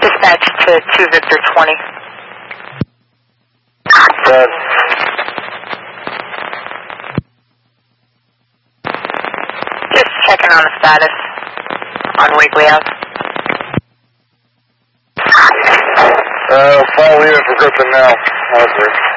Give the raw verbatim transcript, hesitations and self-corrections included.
Dispatch to two Victor twenty. Good. Just checking on the status on Wrigley Ave. Uh, follow unit for Griffin now. Over.